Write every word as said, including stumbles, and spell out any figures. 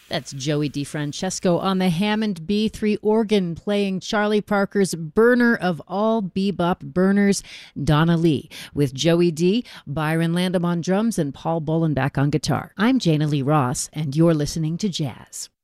That's Joey DeFrancesco on the Hammond B three organ, playing Charlie Parker's burner of all bebop burners, Donna Lee, with Joey D, Byron Landam on drums, and Paul Bolenbach on guitar. I'm Jana Lee Ross, and you're listening to Jazz.